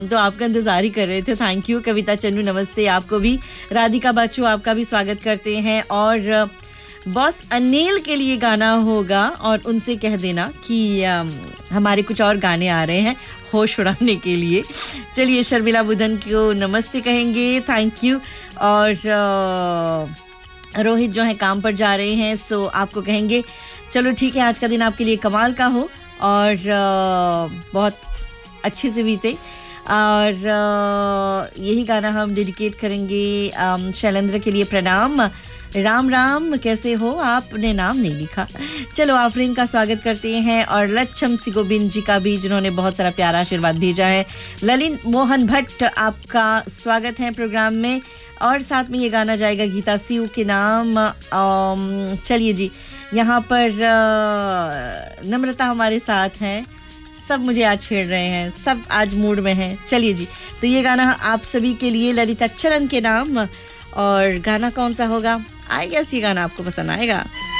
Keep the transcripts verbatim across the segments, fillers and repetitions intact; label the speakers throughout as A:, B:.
A: तो आपका इंतजार ही कर रहे थे। थैंक यू कविता चन्नू, नमस्ते आपको भी। राधिका बाचू आपका भी स्वागत करते हैं। और बॉस अनिल के लिए गाना होगा और उनसे कह देना कि आ, हमारे कुछ और गाने आ रहे हैं होश उड़ाने के लिए। चलिए शर्मिला बुधन को नमस्ते कहेंगे, थैंक यू। और आ, रोहित जो है काम पर जा रहे हैं, सो आपको कहेंगे चलो ठीक है, आज का दिन आपके लिए कमाल का हो और आ, बहुत अच्छे से बीते। और आ, यही गाना हम डेडिकेट करेंगे शैलेंद्र के लिए। प्रणाम, राम राम, कैसे हो? आपने नाम नहीं लिखा। चलो आफरीन का स्वागत करते हैं और लच्छम सिगोबिन जी का भी, जिन्होंने बहुत सारा प्यारा आशीर्वाद भेजा है। ललित मोहन भट्ट आपका स्वागत है प्रोग्राम में। और साथ में ये गाना जाएगा गीता सिउ के नाम। चलिए जी, यहाँ पर नम्रता हमारे साथ हैं, सब मुझे आज छेड़ रहे हैं, सब आज मूड में हैं। चलिए जी, तो ये गाना आप सभी के लिए ललिता चरण के नाम। और गाना कौन सा होगा? आई गेस ये गाना आपको पसंद आएगा।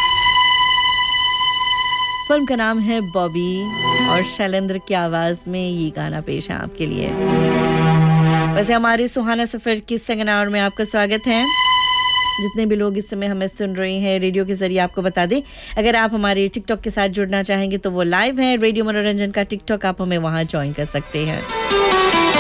A: फिल्म का नाम है बॉबी और शैलेंद्र की आवाज में ये गाना पेश है आपके लिए। वैसे हमारे सुहाना सफर की सेकंड आवर में आपका स्वागत है। जितने भी लोग इस समय हमें सुन रहे हैं रेडियो के जरिए, आपको बता दें अगर आप हमारे टिकटॉक के साथ जुड़ना चाहेंगे तो वो लाइव है। रेडियो मनोरंजन का टिकटॉक, आप हमें वहां ज्वाइन कर सकते हैं।